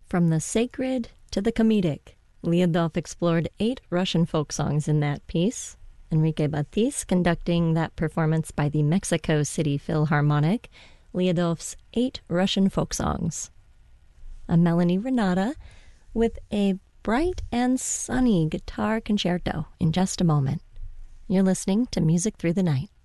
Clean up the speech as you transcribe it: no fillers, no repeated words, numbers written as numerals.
From the sacred to the comedic, Lyudov explored 8 Russian folk songs in that piece. Enrique Batis conducting that performance by the Mexico City Philharmonic, Lyudov's 8 Russian folk songs. I'm Melanie Renata with a bright and sunny guitar concerto in just a moment. You're listening to Music Through the Night.